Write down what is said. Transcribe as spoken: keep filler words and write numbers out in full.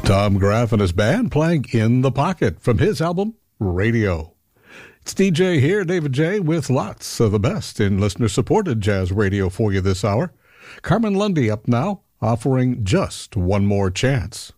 Tom Graff and his band playing In the Pocket from his album, Radio. It's D J here, David J, with lots of the best in listener-supported jazz radio for you this hour. Carmen Lundy up now, offering Just One More Chance.